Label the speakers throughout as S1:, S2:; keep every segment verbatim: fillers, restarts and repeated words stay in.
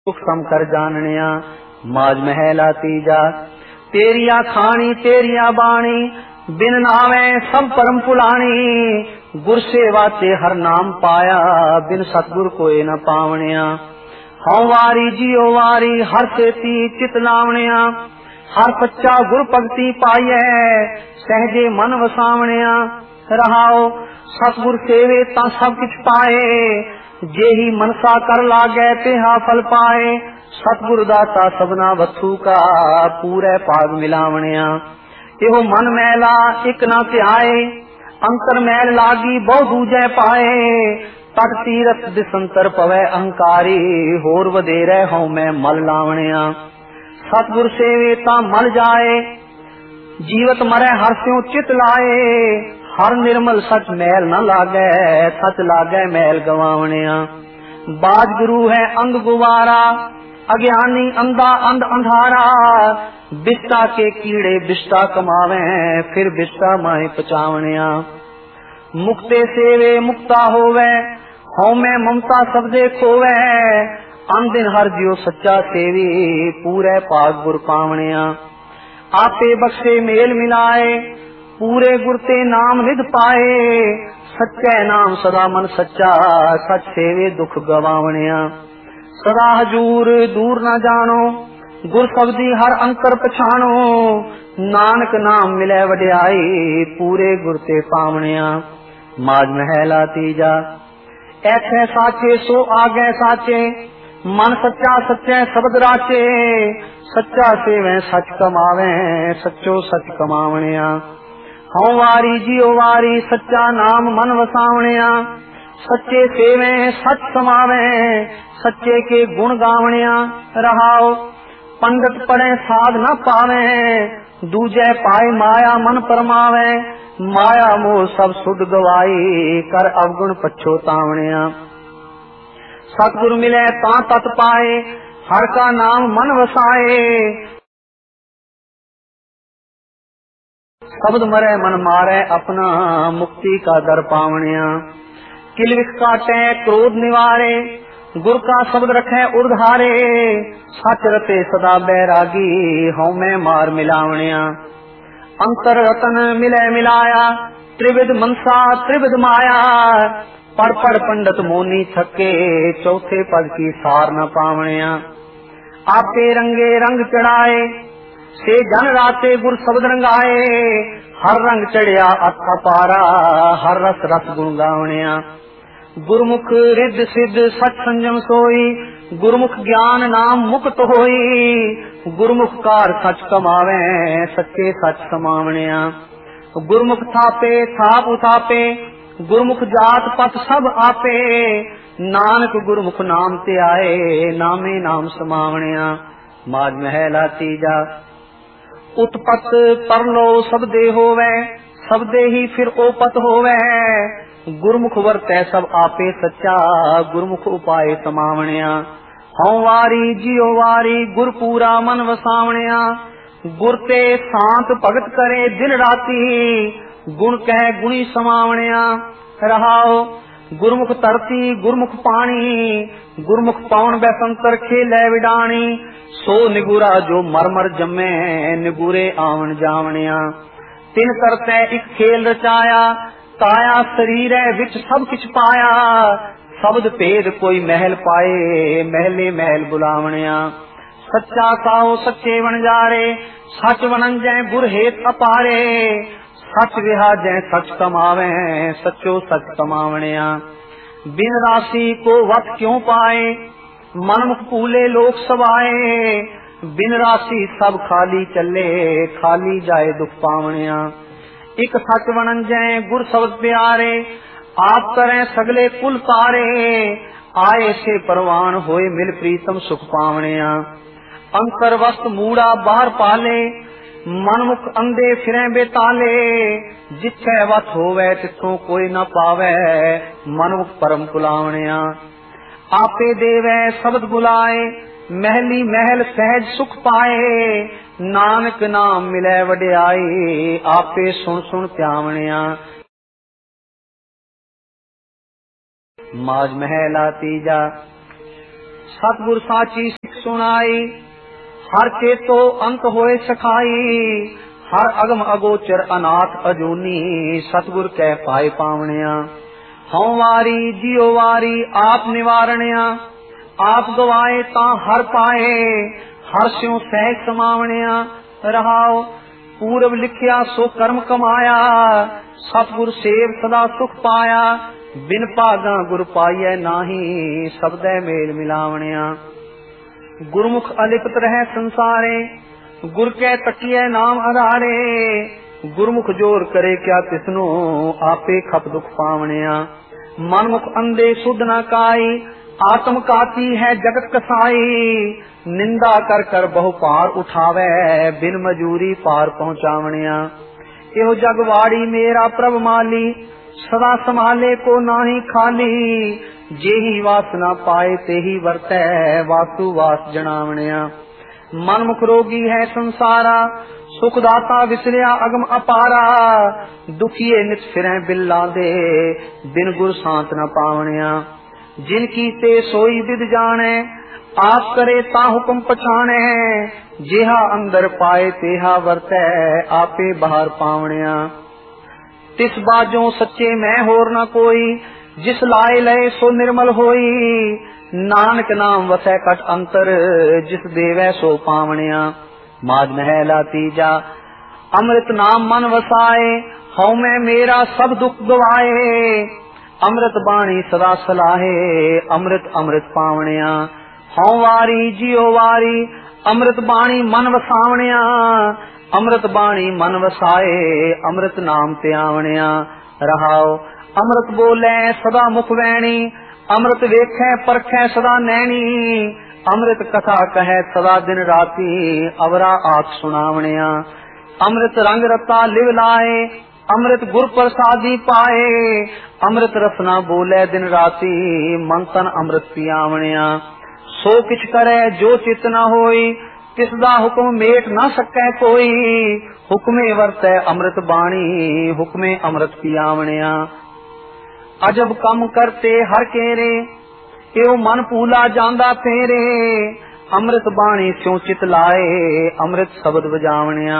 S1: सुख सम कर जाननिया माज महला तीजा। तेरिया खानी तेरिया बाणी बिन नावे सब परम पुलानी। गुर सेवा ते हर नाम पाया बिन सतगुर कोई न पावनिया। हौ वारी जियो वारी हर सेती चित लावनिया। हर सच्चा गुर भगति पाइए सहजे मन वसावनिया। रहाओ सतगुर सेवे ता सब किछ पाए जेही मनसा कर लागे तेहा फल पाए। सतगुर दाता सबना वथू का पूरे पाग मिलावनिया। एहो मन मैला एक ना त्याए अंतर मैल लागी बहु दूजे पाए। तट तीरथ दिसंतर पवे अहंकारी होर वधेरे हूं मैं मल लावनिया। सतगुर सेवे ता मल जाए जीवत मरे हर स्यों चित लाए। हर निर्मल सच मैल न लागे सच लागे मैल गवावनिया। बाज गुरु है अंग गुवारा अज्ञानी अंधा अंध अंधारा। बिस्टा के कीड़े बिस्टा कमावे फिर बिस्टा माए पचावनिया। मुक्ते सेवे मुक्ता होवे हौ में ममता सबदे खोवे। अन दिन हर जियो सच्चा सेवी पूरे पाग गुर पावनिया। आपे बख्शे मेल मिलाए पूरे गुरते नाम निध पाए। सच्चे नाम सदा मन सच्चा सच सेवे दुख गवावनिया। सदा हजूर दूर न जानो गुर सबदी हर अंतर पछाणो। नानक नाम मिले वड्याई पूरे गुरते पावनिया। माज महला तीजा ऐथे साचे सो आगे साचे। मन सच्चा सच्चे शब्द राचे। सच्चा सेवे सच कमावे सच्चो सच कमावनिया। हौ वारी जियो वारी सच्चा नाम मन वसावनिया। सच्चे सेवे सच समावे सच्चे के गुण गावनिया। रहाओ पंडित पढ़े साध न पावे दूजे पाए माया मन परमावे। माया मोह सब सुध गवाई कर अवगुण पछोतावनिया। सतगुर मिले ता तत पाए हर का नाम मन वसाए। शब्द मरे मन मारे अपना मुक्ति का दर पावनिया। किलविख काटे क्रोध निवारे गुर का शब्द रखे उर्धारे। सच रते सदा बैरागी हौ में मार मिलावनिया। अंतर रतन मिले मिलाया त्रिविध मनसा त्रिविध माया। पढ़ पढ़ पंडित मोनी थके चौथे पद की सार न पावनिया। आपे रंगे रंग चढ़ाए से जन राते गुर शब्द रंगाए। हर रंग चढ़िया अथा पारा हर रस रस गुण गावनिया। गुरमुख रिद्ध सिद्ध सच संजम सोई। गुरमुख ज्ञान नाम मुक्त होई। गुरमुख कार सच कमावे सच्चे सच समावनिया। गुरमुख थापे थाप उथापे गुरमुख जात पत सब आपे। नानक गुरमुख नाम ते आए नामे नाम समावनिया। माज महला तीजा उत्पत परलो सबदे होवे सबदे ही फिर ओपत होवे। गुरमुख वर्तै सब आपे सच्चा गुरमुख उपाय समावनिया। हौ वारी जियो वारी गुर पूरा मन वसावनिया। गुर ते शांत भगत करे दिन राती गुण कह गुणी समावनिया। रहाओ गुरमुख तरती गुरमुख पानी गुरमुख पावन बैसंतर खेले विडाणी। सो निगुरा जो मर मर जमे निगुरे आवन जावनिया। तिन करते एक खेल रचाया काया शरीर विच सब किछ पाया। शब्द भेद कोई महल पाए महले महल बुलावनिया। सच्चा साहो सच्चे वनजारे सच वनंजै गुर हेत अपारे। सच विहा जै सच कमावे सच्चो सच कमावनिया। बिन राशि को वत क्यों पाए मनमुख भूले लोक सवाए। बिन राशि सब खाली चले खाली जाए दुख पावनिया। एक सच वनंजै गुर शब्द प्यारे आप करें सगले कुल तारे। आए से परवान होए मिल प्रीतम सुख पावनिया। अंतर वस्त मूड़ा बाहर पाले मनमुख अंधे फिरे बेताले। जिथे वत होवे तिथों कोई न पावे मनमुख परम पुलावनिया। आपे देवे शब्द बुलाए महली महल सहज सुख पाए। नानक नाम मिले वड्याई आपे सुन सुन त्यावनिया। माज महला तीजा सतगुर साची सिख सुनाई, हर चेतो अंत होए सखाई, हर अगम अगोचर अनाथ अजूनी, सतगुर कै पाए पावणिया। हौ वारी जियो वारी आप निवारणिया, आप गवाए ता हर पाए, हर स्यों सहज समावणिया। रहाओ पूरब लिखिया सो कर्म कमाया, सतगुर सेव सदा सुख पाया, बिन भागा गुर पाइय नाही, सबदै मेल मिलावणिया। गुरमुख अलिपत रहे संसारे, गुर कै तकिए नाम आधारे, गुरमुख जोर करे क्या तिसनु, आपे खप दुख पावणिया। मनमुख अंधे सुध न काई, आत्म काती है जगत कसाई, निंदा कर कर बहु पार उठावे, बिन मजूरी पार पहुंचावणिया। एहो जगवाड़ी मेरा प्रभ माली, सदा संभाले को नाही खाली, जेही वासना पाए तेही वरतै, वासु वास जनावणिया। मनमुख रोगी है संसारा, सुखदाता विसरिया अगम अपारा, दुखिए नित फिरै बिल्ला दे, बिन गुर सांत न पावणिया। जिनकी ते सोई विद जाने, आप करे ता हुक्म पछाणे, जेहा अंदर पाए तेहा वरतै, आपे बाहर पावणिया। तिस बाजों सच्चे मैं होर न कोई, जिस लाए लय सो निर्मल होई, नानक नाम वसै कट अंतर, जिस देवै सो पावणिया। माज महला तीजा अमृत नाम मन वसाए, हौ मैं मेरा सब दुख गवाए, अमृत बाणी सदा सलाहे, अमृत अमृत पावणिया। हौ वारी जियो वारी अमृत बाणी मन वसावणिया, अमृत बाणी मन वसाए, अमृत नाम ते आवणिया। रहाओ अमृत बोले सदा मुख वैणी, अमृत वेखै परखै सदा नैनी, अमृत कथा कहे सदा दिन राती, अवरा आख सुनावणिया। अमृत रंग रता लिव लाए, अमृत गुर प्रसादी पाए, अमृत रसना बोले दिन राती, मन तन अमृत पियावणिया। सो किछ करे जो चित न होई, तिसदा हुक्म मेट न सकै कोई, हुक्मे वरतै अमृत बाणी, हुक्मे अमृत पियावणिया। अजब कम करते हर केरे, एओ मन पूला जांदा फेरे, अमृत बाणी स्यों चित लाए, अमृत शब्द बजावणिया।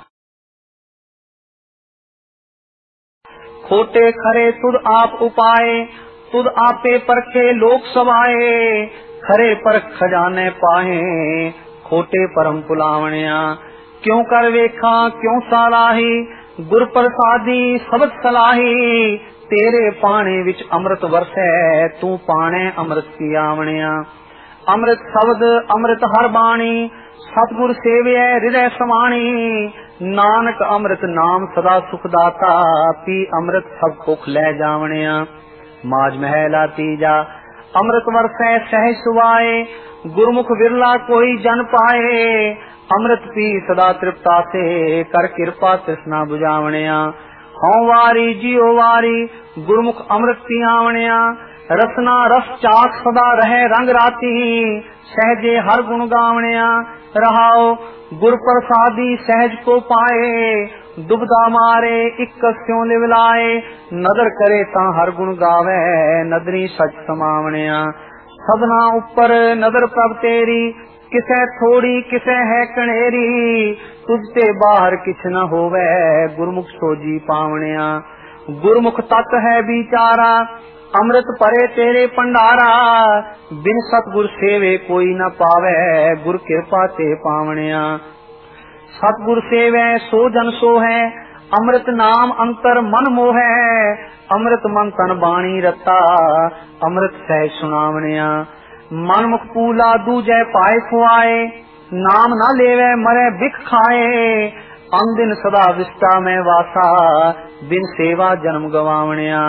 S1: खोटे खरे तुद आप उपाए, तुद आपे परखे लोक सवाए, खरे परख खजाने पाए, खोटे परम पुलावणिया। क्यों कर वेखा क्यों सालाही, गुर प्रसादी सबद सलाही, तेरे पाने विच अमृत वरसै, तू पाने अमृत पियावणिया। अमृत शब्द अमृत हर बाणी, सतगुर सेवियै हृदय समाणी, नानक अमृत नाम सदा सुखदाता, पी अमृत सब भुख लै जावणिया। माज महला तीजा अमृत वरसै सहज सुवाए, गुरमुख विरला कोई जन पाए, अमृत पी सदा तृप्ता से, कर कृपा तृष्णा बुझावणिया। हौ वारी जियो वारी गुरमुख अमृत पियावणिया, रसना रस चाख सदा रहे रंग राती, सहजे हर गुण गावणिया। रहाओ गुर प्रसादी सहज को पाए, दुबदा मारे इक स्यों लिवलाए, नदर करे ता हर गुण गावे, नदरी सच समावणिया। सबना ऊपर नदर प्रभ तेरी, किसे थोड़ी किसे है कनेरी, तुझते बाहर किछ न होवे, गुरमुख सोजी पावणिया। गुरमुख तत् है बिचारा, अमृत परे तेरे पंडारा, बिन सतगुर सेवे कोई न पावे, गुर कृपा ते पावणिया। सतगुर सेवे सो जन सो है, अमृत नाम अंतर मन मोहे, अमृत मन तन बाणी रता, अमृत सहज सुनावणिया। मनमुख पूला दूजै पाए खुआए, नाम न लेवे मरे बिख खाए, अनदिन सदा विष्टा में वासा, बिन सेवा जन्म गवावणिया।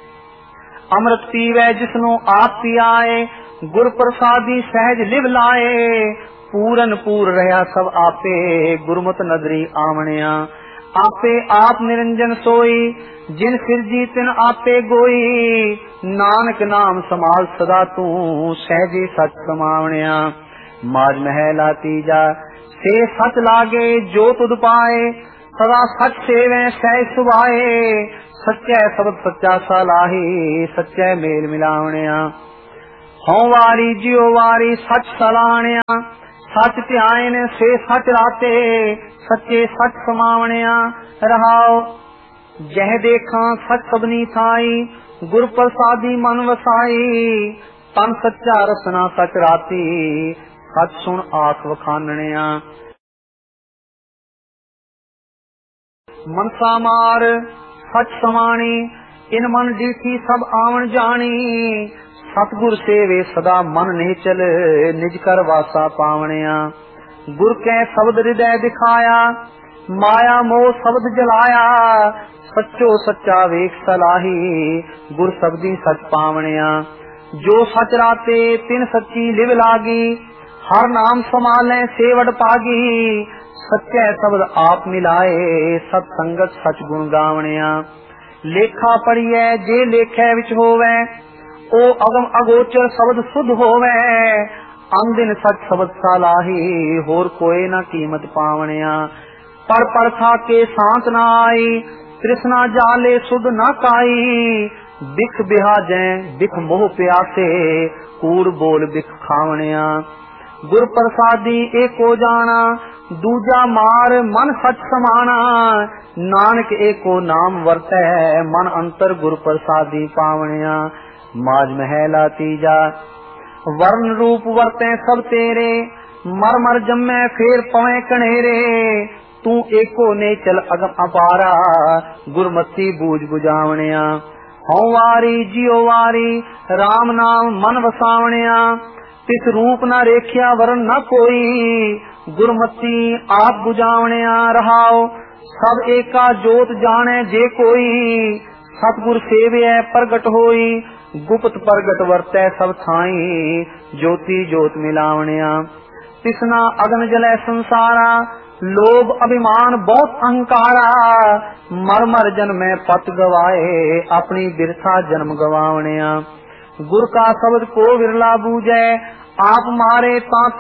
S1: अमृत पीवे जिसनु आप पियाए, गुर प्रसादी सहज लिव लाए, पूरन पूर रहा सब आपे, गुरमत नदरी आवणिया। आपे आप निरंजन सोई, जिन सिरजी तिन आपे गोई, नानक नाम समाल सदा तू, सहजे सच समावणिया। माज महला तीजा से सच लागे जो तुद पाए, सदा सच सेवे सहज सुभाए, सच्चे शब्द सच्चा सलाही, सच्चे मेल मिलावणिया। ਹਉ ਵਾਰੀ ਜਿਉ ਵਾਰੀ ਸੱਚ ਸਲਾਣਿਆ, ਸੱਚ ਧਿਆਇਨ ਸੇ ਸੱਚ ਰਾਤੇ, ਸੱਚੇ ਸੱਚ ਸਮਾਵਣਿਆ। ਰਹਾਉ ਜਹ ਦੇਖਾਂ ਸੱਚ ਸਭਨੀ ਥਾਈ, ਗੁਰ ਪ੍ਰਸਾਦੀ ਮਨ ਵਸਾਈ, ਤਨ ਸੱਚਾ ਰਸਨਾ ਸੱਚ ਰਾਤੀ, ਸੱਚ ਸੁਣ ਆਖ ਵਖਾਨਣਿਆ। ਮਨਸਾ ਮਾਰ ਸੱਚ ਸਮਾਣੀ, ਇਨ ਮਨ ਡੀਠੀ ਸਭ ਆਵਣ ਜਾਣੀ, ਸਤਿਗੁਰ ਸੇਵੇ ਸਦਾ ਮਨ ਨਿਹਚਲ, ਨਿਜ ਕਰ ਵਾਸਾ ਪਾਵਣਿਆ। ਗੁਰ ਕੈ ਸ਼ਬਦ ਹਿਰਦੈ ਦਿਖਾਇਆ, ਮਾਇਆ ਮੋਹ ਸ਼ਬਦ ਜਲਾਇਆ, ਸੱਚੋ ਸੱਚਾ ਵੇਖ ਸਲਾਹੀ, ਗੁਰ ਸ਼ਬਦੀ ਸੱਚ ਪਾਵਣਿਆ। ਜੋ ਸੱਚ ਰਾਤੇ ਤਿਨ ਸੱਚੀ ਲਿਵ ਲਾਗੀ, ਹਰ ਨਾਮ ਸਮਾਲੈ ਸੇਵੜ ਪਾਗੀ, ਸੱਚੈ ਸ਼ਬਦ ਆਪ ਮਿਲਾਏ, ਸਤ ਸੰਗਤ ਸੱਚ ਗੁਣ ਗਾਵਣਿਆ। ਲੇਖਾ ਪੜੀਐ ਜੇ ਲੇਖੈ ਵਿੱਚ ਹੋਵੈ, ਉਹ ਅਗਮ ਅਗੋਚਰ ਸ਼ਬਦ ਸੁਧ ਹੋਵੈ, ਅੰਦਿਨ ਸੱਚ ਸ਼ਬਦ ਸਲਾਹੀ, ਹੋਰ ਕੋਏ ਨਾ ਕੀਮਤ ਪਾਵਣਿਆ। ਪੜ ਪੜ ਥਾਕੇ ਸ਼ਾਂਤ ਨਾ ਆਈ, ਤ੍ਰਿਸ਼ਨਾ ਜਾਲੇ ਸੁਧ ਨਾ ਕਾਈ, ਬਿਖ ਬਿਹਾਜੈ ਬਿਖ ਮੋਹ ਪਿਆਸੇ, ਕੂੜ ਬੋਲ ਬਿਖ ਖਾਵਣਿਆ। ਗੁਰ ਪ੍ਰਸਾਦੀ ਏਕੋ ਜਾਣਾ, ਦੂਜਾ ਮਾਰ ਮਨ ਸੱਚ ਸਮਾਣਾ, ਨਾਨਕ ਏਕੋ ਨਾਮ ਵਰਤੈ, ਮਨ ਅੰਤਰ ਗੁਰ ਪ੍ਰਸਾਦੀ ਪਾਵਣਿਆ। ਮਾਜ ਮਹਿਲਾ ਤੀਜਾ, ਵਰਨ ਰੂਪ ਵਰਤੈ ਸਭ ਤੇਰੇ, ਮਰ ਮਰ ਜੰਮੈ ਫੇਰ ਪਵੈ ਕਣੇਰੇ, ਤੂੰ ਏਕੋ ਨੇ ਚਲ ਅਗਮ ਅਪਾਰਾ, ਗੁਰਮਤੀ ਬੂਝ ਬੁਝਾਵਣਿਆ। ਹਉ ਵਾਰੀ ਜਿਉ ਵਾਰੀ ਰਾਮ ਨਾਮ ਮਨ ਵਸਾਵਣਿਆ, ਤਿਸ ਰੂਪ ਨਾ ਰੇਖਿਆ ਵਰਨ ਨਾ ਕੋਈ, ਗੁਰਮਤੀ ਆਪ ਬੁਝਾਵਣਿਆ। ਰਹਾਉ ਸਭ ਏਕਾ ਜੋਤ ਜਾਣੈ ਜੇ ਕੋਈ, ਸਤਿਗੁਰ ਸੇਵਿਐ ਪ੍ਰਗਟ ਹੋਈ, ਗੁਪਤ ਪ੍ਰਗਟ ਵਰਤੈ ਸਭ ਥਾਈ, ਜੋਤੀ ਜੋਤ ਮਿਲਾਵਣਿਆ। ਤਿਸਨਾ ਅਗਨ ਜਲੈ ਸੰਸਾਰਾ, ਲੋਭ ਅਭਿਮਾਨ ਬਹੁਤ ਅਹੰਕਾਰਾ, ਮਰ ਮਰ ਜਨਮੈ ਪਤ ਗਵਾਏ, ਆਪਣੀ ਬਿਰਥਾ ਜਨਮ ਗਵਾਵਣਿਆ। ਗੁਰ ਕਾ ਸ਼ਬਦ ਕੋ ਵਿਰਲਾ ਬੂਝੈ, ਆਪ ਮਾਰੇ ਤਾਂ